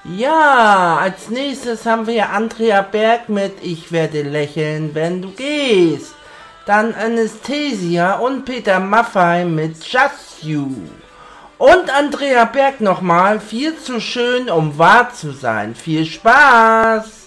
Ja, als nächstes haben wir Andrea Berg mit Ich werde lächeln, wenn du gehst. Dann Anastasia und Peter Maffay mit Just You. Und Andrea Berg nochmal, viel zu schön, um wahr zu sein. Viel Spaß!